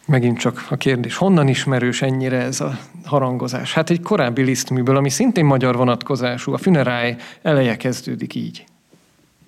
Megint csak a kérdés, honnan ismerős ennyire ez a harangozás? Hát egy korábbi Liszt műből, ami szintén magyar vonatkozású, a Funeráj eleje kezdődik így.